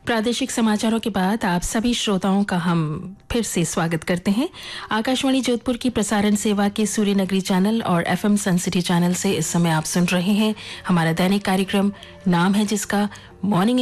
प्रादेशिक समाचारों के बाद आप सभी श्रोताओं का हम फिर से स्वागत करते हैं। आकाशवाणी जोधपुर की प्रसारण सेवा के सूर्यनगरी चैनल और एफएम सन सिटी चैनल से इस समय आप सुन रहे हैं हमारा दैनिक कार्यक्रम, नाम है जिसका मॉर्निंग